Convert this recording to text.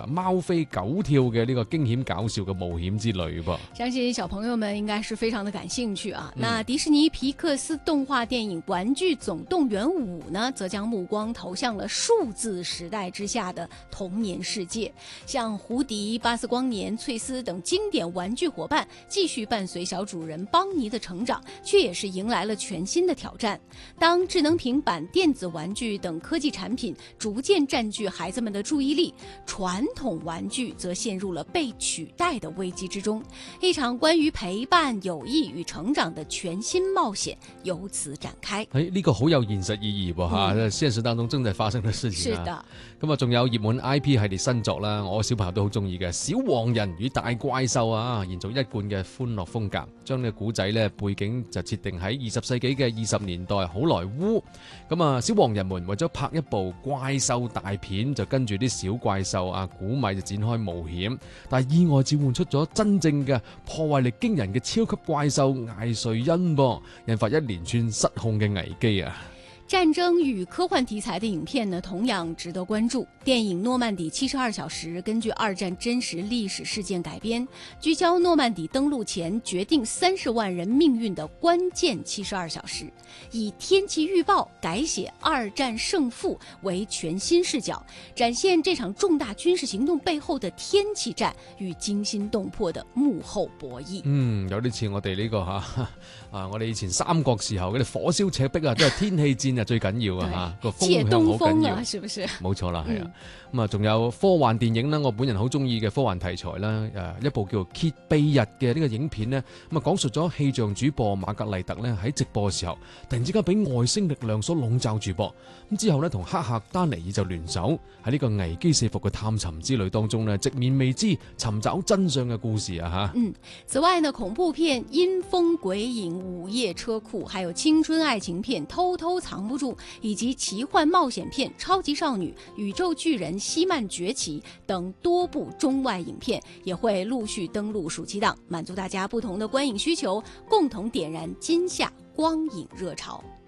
貓飛狗跳嘅呢個驚險搞笑嘅冒險之旅噃。 相信小朋友們應該是非常的感興趣啊。那迪士尼皮克斯動畫電影《玩具總動員5》呢，則將目光投向了數字時代之下的童年世界，像胡迪、巴斯光年、翠絲等經典玩具夥伴繼續伴隨小主人邦尼的成長，卻也是迎來了全新的挑戰。當智能平板、電子玩具等科技產品逐漸佔據孩子們的注意力，傳統玩具則陷入了被取代的危機之中。一場關於陪伴、友誼與成長的全新冒險由此展開。 呢個好有現實意義喎嚇，現實當中真係發生嘅事情啊。 是的。 咁啊，仲有熱門 IP 系列新作啦，我小朋友都好中意嘅《小黃人與大怪獸》啊，延續一貫嘅歡樂風格，將呢個古仔咧背景就設定喺20世紀嘅20年代好萊塢。咁啊，小黃人們為咗拍一部怪獸大片，就跟住啲小怪獸啊古米就展開冒險，但係意外召喚出咗真正嘅破壞力驚人嘅超級怪獸艾瑞恩噃，引發一連串失控嘅危機啊！ 戰爭與科幻題材的影片呢，同樣值得關注。電影《諾曼底72小時》根據二戰真實歷史事件改編，聚焦諾曼底登陸前決定30萬人命運的關鍵72小時，以天氣預報改寫二戰勝負為全新視角，展現這場重大軍事行動背後的天氣戰與驚心動魄的幕後博弈。 有啲似我哋呢個我哋以前三國時候嗰啲火燒赤壁啊，都係天氣戰最緊要啊嚇，個風向好緊要， 是不是？ 冇錯啦，係啊。咁啊，仲有科幻電影啦，我本人好中意嘅科幻題材啦，一部叫《揭秘日》嘅呢個影片呢，咁啊講述咗氣象主播瑪格麗特呢喺直播嘅時候，突然之間俾外星力量所籠罩住噃，咁之後呢，同黑客丹尼爾就聯手喺呢個危機四伏嘅探尋之旅當中呢，直面未知，尋找真相嘅故事啊嚇。 此外呢，恐怖片《陰風鬼影》、《午夜車庫》，還有青春愛情片《偷偷藏不住》，以及奇幻冒險片《超級少女》、《宇宙巨人》、希曼崛起等多部中外影片也會陸續登陸暑期檔，滿足大家不同的觀影需求，共同點燃今夏光影熱潮。